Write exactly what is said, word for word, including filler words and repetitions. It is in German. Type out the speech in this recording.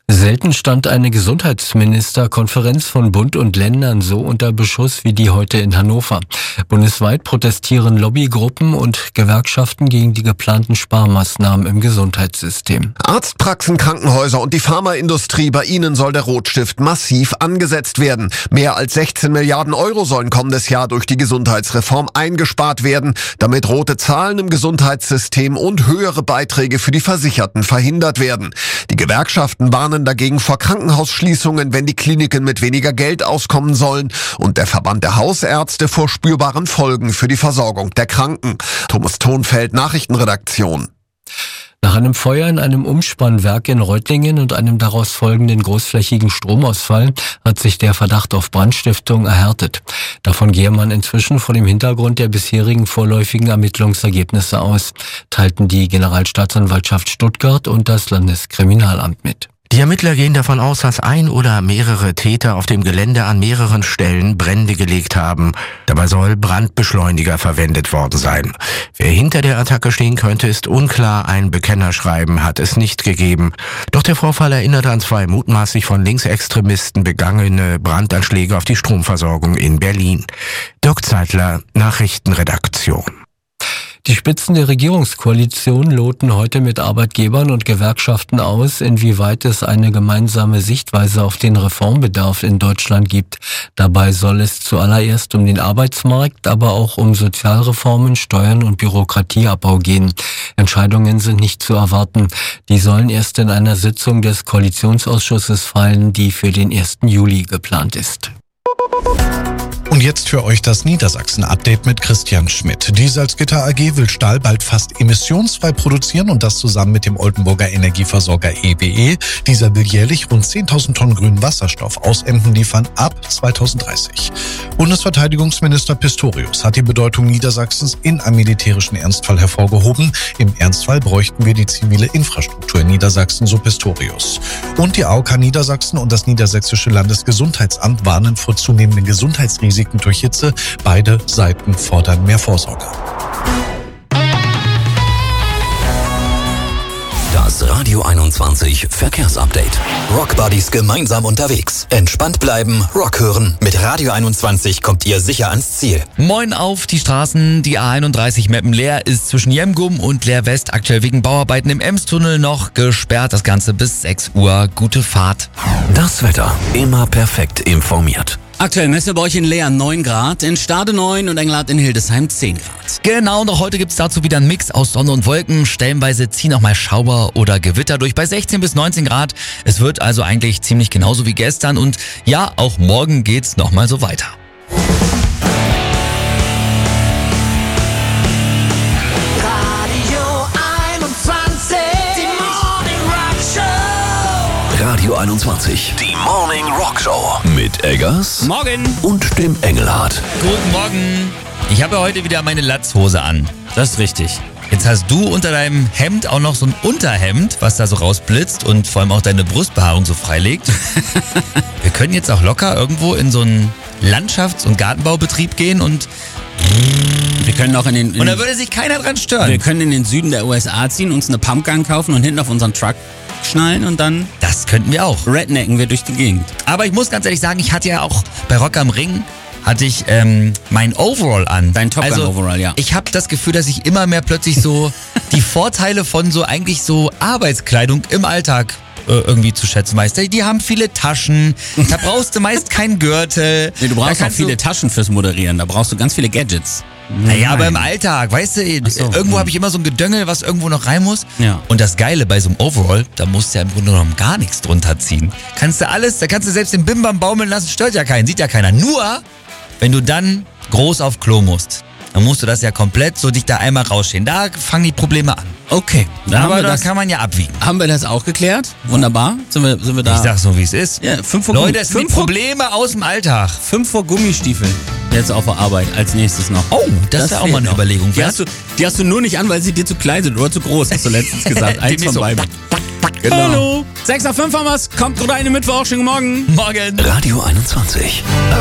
Selten stand eine Gesundheitsministerkonferenz von Bund und Ländern so unter Beschuss wie die heute in Hannover. Bundesweit protestieren Lobbygruppen und Gewerkschaften gegen die geplanten Sparmaßnahmen im Gesundheitssystem. Arztpraxen, Krankenhäuser und die Pharmaindustrie, bei ihnen soll der Rotstift massiv angesetzt werden. Mehr als sechzehn Milliarden Euro sollen kommendes Jahr durch die Gesundheitsreform eingespart werden, damit rote Zahlen im Gesundheitssystem und höhere Beiträge für die Versicherten verhindert werden. Die Gewerkschaften warnen dagegen vor Krankenhausschließungen, wenn die Kliniken mit weniger Geld auskommen sollen, und der Verband der Hausärzte vor spürbaren Folgen für die Versorgung der Kranken. Thomas Thonfeld, Nachrichtenredaktion. Nach einem Feuer in einem Umspannwerk in Reutlingen und einem daraus folgenden großflächigen Stromausfall hat sich der Verdacht auf Brandstiftung erhärtet. Davon gehe man inzwischen vor dem Hintergrund der bisherigen vorläufigen Ermittlungsergebnisse aus, teilten die Generalstaatsanwaltschaft Stuttgart und das Landeskriminalamt mit. Die Ermittler gehen davon aus, dass ein oder mehrere Täter auf dem Gelände an mehreren Stellen Brände gelegt haben. Dabei soll Brandbeschleuniger verwendet worden sein. Wer hinter der Attacke stehen könnte, ist unklar. Ein Bekennerschreiben hat es nicht gegeben. Doch der Vorfall erinnert an zwei mutmaßlich von Linksextremisten begangene Brandanschläge auf die Stromversorgung in Berlin. Dirk Zeitler, Nachrichtenredaktion. Die Spitzen der Regierungskoalition loten heute mit Arbeitgebern und Gewerkschaften aus, inwieweit es eine gemeinsame Sichtweise auf den Reformbedarf in Deutschland gibt. Dabei soll es zuallererst um den Arbeitsmarkt, aber auch um Sozialreformen, Steuern und Bürokratieabbau gehen. Entscheidungen sind nicht zu erwarten. Die sollen erst in einer Sitzung des Koalitionsausschusses fallen, die für den ersten Juli geplant ist. Und jetzt für euch das Niedersachsen-Update mit Christian Schmidt. Die Salzgitter A G will Stahl bald fast emissionsfrei produzieren und das zusammen mit dem Oldenburger Energieversorger E W E. Dieser will jährlich rund zehntausend Tonnen grünen Wasserstoff aus Emden liefern ab zweitausenddreißig. Bundesverteidigungsminister Pistorius hat die Bedeutung Niedersachsens in einem militärischen Ernstfall hervorgehoben. Im Ernstfall bräuchten wir die zivile Infrastruktur in Niedersachsen, so Pistorius. Und die A O K Niedersachsen und das Niedersächsische Landesgesundheitsamt warnen vor zunehmenden Gesundheitsrisiken durch Hitze. Beide Seiten fordern mehr Vorsorge. Das Radio einundzwanzig Verkehrsupdate. Rockbuddies gemeinsam unterwegs. Entspannt bleiben, Rock hören. Mit Radio einundzwanzig kommt ihr sicher ans Ziel. Moin auf die Straßen. Die A einunddreißig Meppenleer ist zwischen Jemgum und Leer West aktuell wegen Bauarbeiten im Emstunnel noch gesperrt. Das Ganze bis sechs Uhr. Gute Fahrt. Das Wetter immer perfekt informiert. Aktuell messen wir bei euch in Leer neun Grad, in Stade neun und Engelhardt in Hildesheim zehn Grad. Genau, und auch heute gibt's dazu wieder einen Mix aus Sonne und Wolken. Stellenweise ziehen auch mal Schauer oder Gewitter durch bei sechzehn bis neunzehn Grad. Es wird also eigentlich ziemlich genauso wie gestern und ja, auch morgen geht's nochmal so weiter. Radio einundzwanzig, die Morning Rock Show mit Eggers Morgen und dem Engelhardt. Guten Morgen. Ich habe heute wieder meine Latzhose an. Das ist richtig. Jetzt hast du unter deinem Hemd auch noch so ein Unterhemd, was da so rausblitzt und vor allem auch deine Brustbehaarung so freilegt. Wir können jetzt auch locker irgendwo in so einen Landschafts- und Gartenbaubetrieb gehen und Wir können auch in den... In und da würde sich keiner dran stören. Wir können in den Süden der U S A ziehen, uns eine Pumpgun kaufen und hinten auf unseren Truck schnallen und dann Das könnten wir auch. rednecken wir durch die Gegend. Aber ich muss ganz ehrlich sagen, ich hatte ja auch bei Rock am Ring hatte ich ähm, mein Overall an. Dein Top Gun also, Overall, ja. Ich habe das Gefühl, dass ich immer mehr plötzlich so die Vorteile von so eigentlich so Arbeitskleidung im Alltag äh, irgendwie zu schätzen weiß. Die haben viele Taschen, da brauchst du meist keinen Gürtel. Nee, du Da brauchst auch kannst viele du, Taschen fürs Moderieren, da brauchst du ganz viele Gadgets. Naja, aber im Nein. Alltag, weißt du, so, irgendwo hm. habe ich immer so ein Gedöngel, was irgendwo noch rein muss. Ja. Und das Geile bei so einem Overall, da musst du ja im Grunde genommen gar nichts drunter ziehen. Kannst du alles, da kannst du selbst den Bimbam baumeln lassen, stört ja keinen, sieht ja keiner. Nur, wenn du dann groß auf Klo musst, dann musst du das ja komplett so dich da einmal rausstehen. Da fangen die Probleme an. Okay, da haben Aber wir da das, kann man ja abwiegen. haben wir das auch geklärt. Wunderbar. Sind wir, sind wir da? Ich sag so, wie es ist. Ja, fünf vor Leute, es sind die fünf vor, Probleme aus dem Alltag. fünf vor Gummistiefeln. Jetzt auf der Arbeit als nächstes noch. Oh, das, wäre auch fehlt mal eine noch. Überlegung Die wert. hast, du, die hast du nur nicht an, weil sie dir zu klein sind oder zu groß, hast du letztens gesagt. Eins Demnächst von so. beiden. Genau. Hallo. sechs nach fünf haben wir's. Kommt rein in den Mittwoch. Schönen Morgen. Morgen. Radio einundzwanzig.